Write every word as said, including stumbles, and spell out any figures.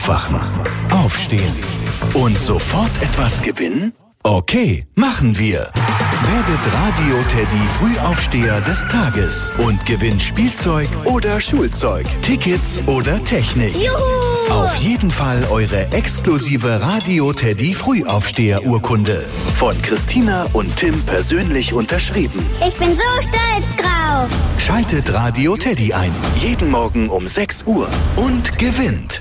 Aufwachen, aufstehen und sofort etwas gewinnen? Okay, machen wir. Werdet Radio Teddy Frühaufsteher des Tages und gewinnt Spielzeug oder Schulzeug, Tickets oder Technik. Juhu! Auf jeden Fall eure exklusive Radio Teddy Frühaufsteher Urkunde. Von Christina und Tim persönlich unterschrieben. Ich bin so stolz drauf. Schaltet Radio Teddy ein. Jeden Morgen um sechs Uhr und gewinnt.